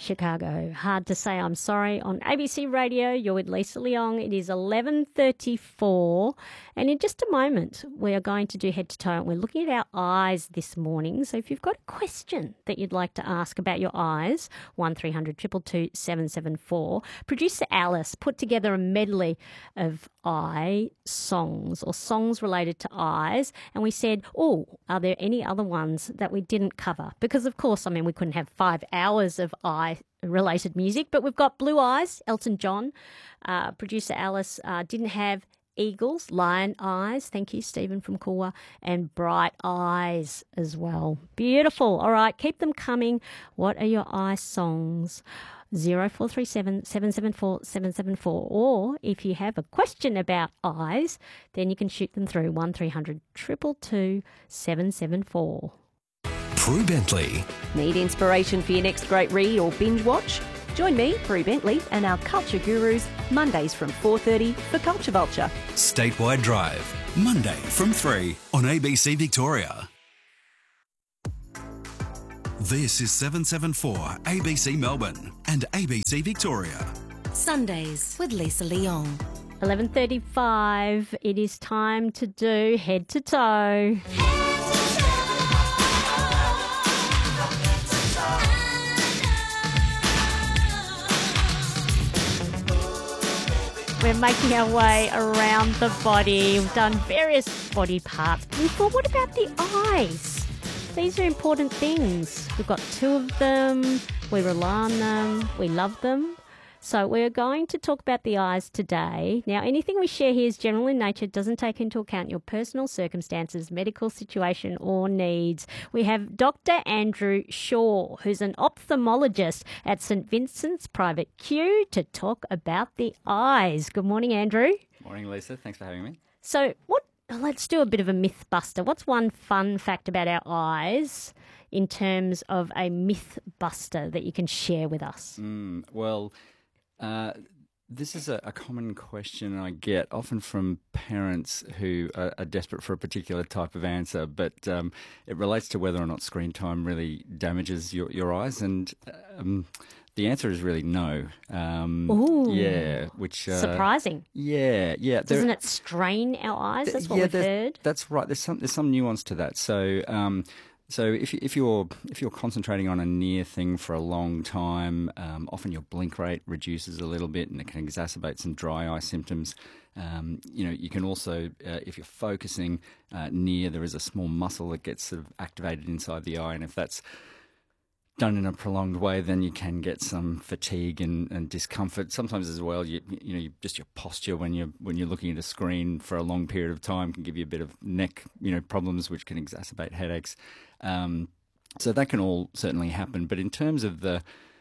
Chicago. Hard to say I'm sorry on ABC Radio. You're with Lisa Leong. It is 11:34, and in just a moment we are going to do head to toe, and we're looking at our eyes this morning. So if you've got a question that you'd like to ask about your eyes, 1300 222 774. Producer Alice put together a medley of eye songs or songs related to eyes, and we said, are there any other ones that we didn't cover? Because of course, we couldn't have 5 hours of eye-related music, but we've got Blue Eyes, Elton John. Producer Alice didn't have Eagles, Lion Eyes, thank you, Stephen from Kulwa, and Bright Eyes as well. Beautiful. All right, keep them coming. What are your eye songs? 0437 774 774. Or if you have a question about eyes, then you can shoot them through 1300 222 774. Prue Bentley. Need inspiration for your next great read or binge watch? Join me, Prue Bentley, and our culture gurus Mondays from 4:30 for Culture Vulture. Statewide Drive, Monday from 3 on ABC Victoria. This is 774 ABC Melbourne and ABC Victoria. Sundays with Lisa Leong. 11:35. It is time to do head to toe. We're making our way around the body. We've done various body parts. We thought, what about the eyes? These are important things. We've got 2 of them. We rely on them. We love them. So we're going to talk about the eyes today. Now, anything we share here is general in nature, doesn't take into account your personal circumstances, medical situation or needs. We have Dr. Andrew Shaw, who's an ophthalmologist at St Vincent's Private Q, to talk about the eyes. Good morning, Andrew. Morning, Lisa. Thanks for having me. So let's do a bit of a myth buster. What's one fun fact about our eyes in terms of a myth buster that you can share with us? This is a common question I get often from parents who are desperate for a particular type of answer, but it relates to whether or not screen time really damages your eyes, and the answer is really no. Ooh. Yeah, which surprising. Yeah. Doesn't it strain our eyes? That's what we've heard. That's right. There's some nuance to that. So if you're concentrating on a near thing for a long time, often your blink rate reduces a little bit, and it can exacerbate some dry eye symptoms. You can also, if you're focusing near, there is a small muscle that gets sort of activated inside the eye, and if that's done in a prolonged way, then you can get some fatigue and discomfort. Sometimes as well, just your posture when you're looking at a screen for a long period of time can give you a bit of neck, problems, which can exacerbate headaches. So that can all certainly happen. But in terms of the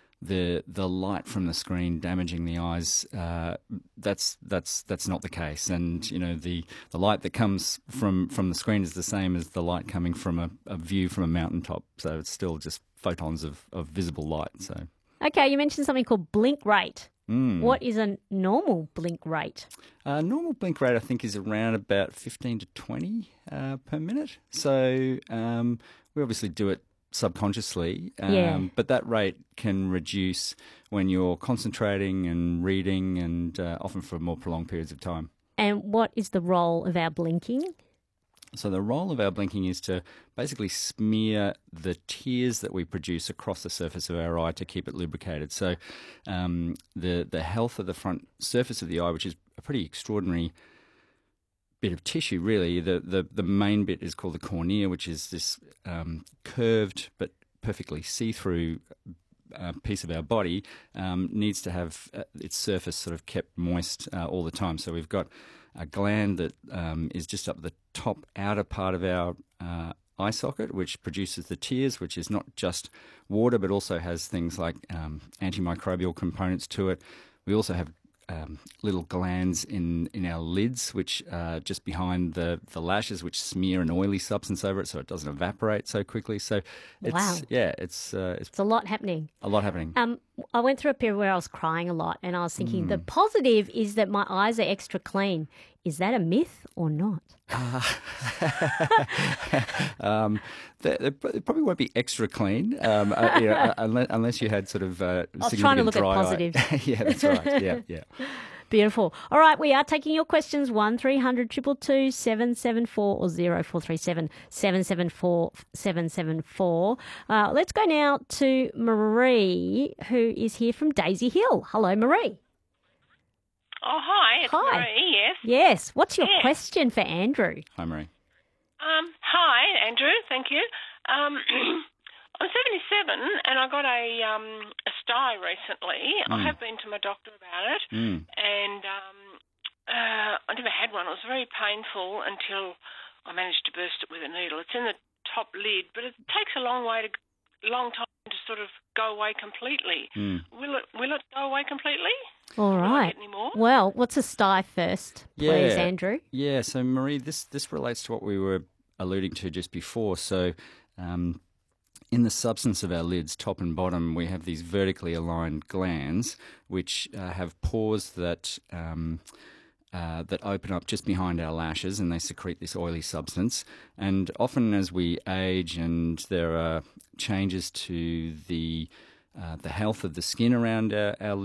light from the screen damaging the eyes, that's not the case. And the light that comes from the screen is the same as the light coming from a view from a mountaintop. So it's still just photons of visible light. So okay, you mentioned something called blink rate. What is a normal blink rate? Normal blink rate, I think, is around about 15 to 20 per minute. So we obviously do it subconsciously, but that rate can reduce when you're concentrating and reading, and often for more prolonged periods of time. And what is the role of our blinking? So the role of our blinking is to basically smear the tears that we produce across the surface of our eye to keep it lubricated. So the health of the front surface of the eye, which is a pretty extraordinary bit of tissue, really. The main bit is called the cornea, which is this curved but perfectly see-through piece of our body, needs to have its surface sort of kept moist all the time. So we've got a gland that is just up the top outer part of our eye socket, which produces the tears, which is not just water, but also has things like antimicrobial components to it. We also have little glands in our lids, which just behind the lashes, which smear an oily substance over it so it doesn't evaporate so quickly. So it's wow. Yeah, it's a lot happening. A lot happening. I went through a period where I was crying a lot, and I was thinking the positive is that my eyes are extra clean. Is that a myth or not? They probably won't be extra clean, unless you had sort of I was trying to look at dry eye. positives. Yeah, that's right. Yeah. Beautiful. All right, we are taking your questions, 1300 222 774 or 0437 774 774. Let's go now to Marie, who is here from Daisy Hill. Hello, Marie. Oh, hi, it's Hi. Marie, yes. Yes. What's your Yes. question for Andrew? Hi, Marie. Hi, Andrew, thank you. I'm 77 and I got a sty recently. I have been to my doctor about it and I never had one. It was very painful until I managed to burst it with a needle. It's in the top lid, but it takes a long time to sort of go away completely. Will it go away completely? All Will I right. get any more? Well, what's a sty first, please, Andrew? Yeah, so Marie, this relates to what we were alluding to just before. So in the substance of our lids, top and bottom, we have these vertically aligned glands which have pores that that open up just behind our lashes, and they secrete this oily substance. And often as we age and there are changes to the health of the skin around our